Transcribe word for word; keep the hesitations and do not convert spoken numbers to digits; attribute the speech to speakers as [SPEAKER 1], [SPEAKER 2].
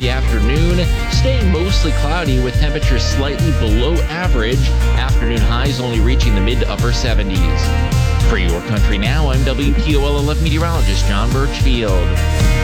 [SPEAKER 1] The afternoon, staying mostly cloudy with temperatures slightly below average. Afternoon highs only reaching the mid to upper seventies. For Your Country Now, I'm W P O L eleven meteorologist John Birchfield.